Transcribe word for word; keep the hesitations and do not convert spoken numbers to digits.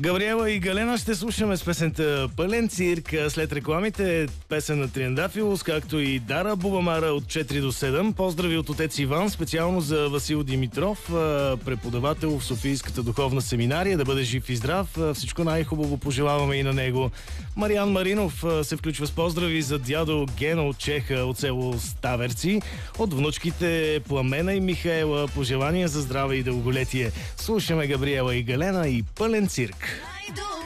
Габриела и Галена ще слушаме с песента "Пълен цирк". След рекламите песен на Триандафилос, както и Дара Бубамара от четири до седем. Поздрави от отец Иван, специално за Васил Димитров, преподавател в Софийската духовна семинария. Да бъде жив и здрав. Всичко най-хубаво пожелаваме и на него. Мариан Маринов се включва с поздрави за дядо Гена от Чеха от село Ставерци. От внучките Пламена и Михаела пожелания за здраве и дълголетие. Слушаме Габриела и Галена и "Пълен цирк".